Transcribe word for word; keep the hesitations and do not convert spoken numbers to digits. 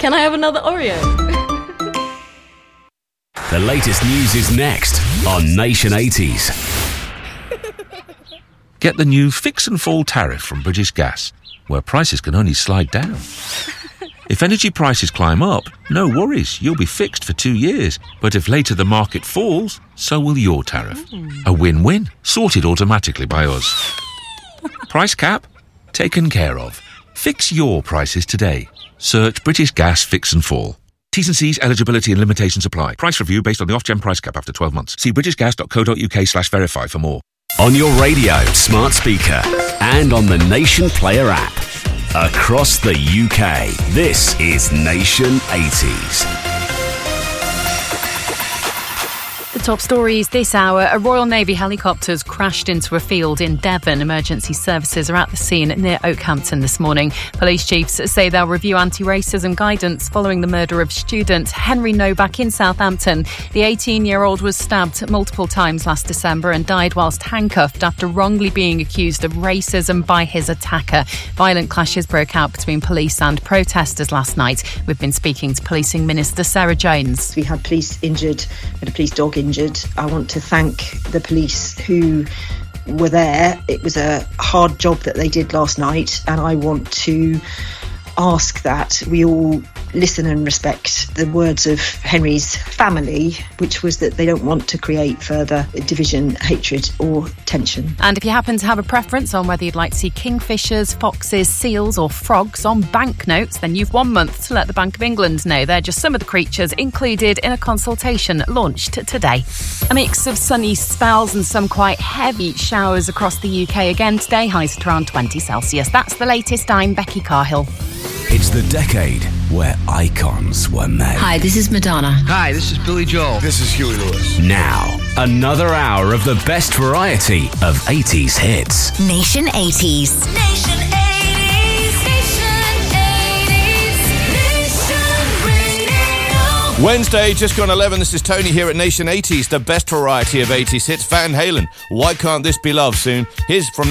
Can I have another Oreo? The latest news is next on Nation eighties. Get the new Fix and Fall tariff from British Gas, where prices can only slide down. If energy prices climb up, no worries, you'll be fixed for two years. But if later the market falls, so will your tariff. Mm. A win-win, sorted automatically by us. Price cap? Taken care of. Fix your prices today. Search British Gas Fix and Fall. T's and C's, eligibility and limitations apply. Price review based on the off-gen price cap after twelve months. See britishgas.co.uk slash verify for more. On your radio, smart speaker, and on the Nation Player app. Across the U K, this is Nation eighties. The top stories this hour. A Royal Navy helicopter has crashed into a field in Devon. Emergency services are at the scene near Oakhampton this morning. Police chiefs say they'll review anti-racism guidance following the murder of student Henry Novak in Southampton. The eighteen-year-old was stabbed multiple times last December and died whilst handcuffed after wrongly being accused of racism by his attacker. Violent clashes broke out between police and protesters last night. We've been speaking to Policing Minister Sarah Jones. We had police injured, we had a police dog injured. I want to thank the police who were there. It was a hard job that they did last night, and I want to ask that we all listen and respect the words of Henry's family, which was that they don't want to create further division, hatred or tension. And if you happen to have a preference on whether you'd like to see kingfishers, foxes, seals or frogs on banknotes, then you've one month to let the Bank of England know. They're just some of the creatures included in a consultation launched today. A mix of sunny spells and some quite heavy showers across the U K again today, highs at around twenty Celsius. That's the latest. I'm Becky Carhill. It's the decade where icons were made. Hi, this is Madonna. Hi, this is Billy Joel. This is Huey Lewis. Now, another hour of the best variety of eighties hits. Nation eighties. Nation eighties. Nation eighties. Nation Radio. Wednesday, just gone eleven. This is Tony here at Nation eighties, the best variety of eighties hits. Van Halen, Why Can't This Be Love soon? Here's from